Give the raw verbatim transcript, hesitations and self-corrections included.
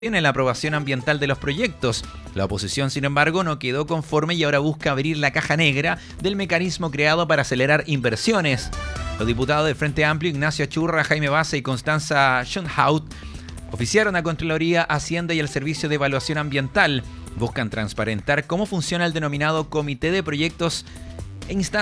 en la aprobación ambiental de los proyectos. La oposición, sin embargo, no quedó conforme y ahora busca abrir la caja negra del mecanismo creado para acelerar inversiones. Los diputados del Frente Amplio, Ignacio Achurra, Jaime Baza y Constanza Schoenhout, oficiaron a Contraloría, Hacienda y el Servicio de Evaluación Ambiental. Buscan transparentar cómo funciona el denominado Comité de Proyectos e Instancias